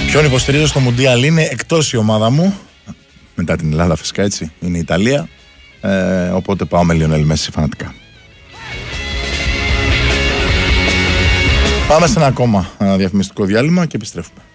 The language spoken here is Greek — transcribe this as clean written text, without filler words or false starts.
Ποιον υποστηρίζω στο Μουντιάλ? Είναι εκτός η ομάδα μου. Μετά την Ελλάδα φυσικά, έτσι. Είναι η Ιταλία. Οπότε πάω με Λιονέλ Μέση φανατικά. Πάμε σε ένα ακόμα διαφημιστικό διάλειμμα και επιστρέφουμε.